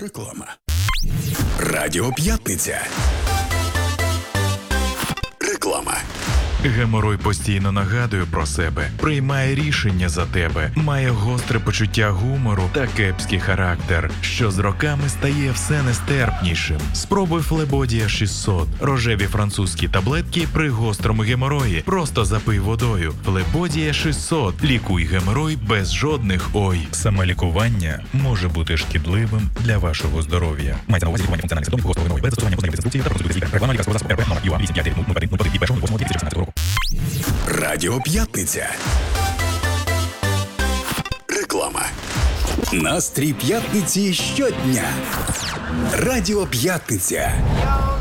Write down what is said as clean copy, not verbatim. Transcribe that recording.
Реклама. Радіо П'ятниця. Реклама. Геморой постійно нагадує про себе, приймає рішення за тебе, має гостре почуття гумору та кепський характер, що з роками стає все нестерпнішим. Спробуй Флебодія 600. Рожеві французькі таблетки при гострому геморої. Просто запий водою. Флебодія 600. Лікуй геморой без жодних «ой». Самолікування може бути шкідливим для вашого здоров'я. Мається на увазі лікування функціональних симптомів гострого геморою без застосування позначних інструкцій та консультації лікаря. Реклама лікарського засобу РП номер ЮА 859 від 1.08.2016 року. Радіо П'ятниця. Реклама. Настрій п'ятниці щодня. Радіо П'ятниця.